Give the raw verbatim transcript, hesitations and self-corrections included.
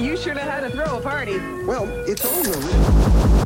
You sure know how to throw a party. Well, it's all in the